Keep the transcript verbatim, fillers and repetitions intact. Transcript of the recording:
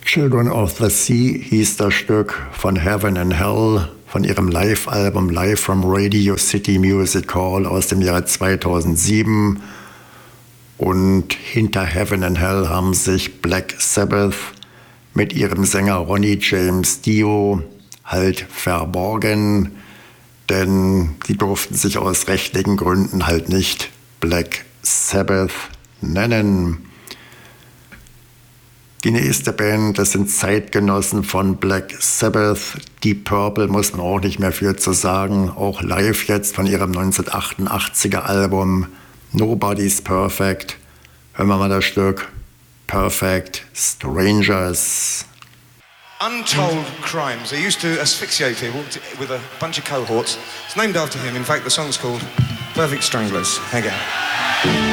Children of the Sea hieß das Stück von Heaven and Hell von ihrem Live-Album Live from Radio City Music Hall aus dem Jahr zweitausendsieben. Und hinter Heaven and Hell haben sich Black Sabbath mit ihrem Sänger Ronnie James Dio halt verborgen, denn sie durften sich aus rechtlichen Gründen halt nicht Black Sabbath nennen. Die nächste Band, das sind Zeitgenossen von Black Sabbath. Deep Purple muss man auch nicht mehr viel zu sagen. Auch live jetzt von ihrem neunzehnhundertachtundachtziger Album Nobody's Perfect. Hören wir mal das Stück Perfect Strangers. Untold crimes. He used to asphyxiate people with a bunch of cohorts. It's named after him. In fact, the song's called Perfect Stranglers. Hang on.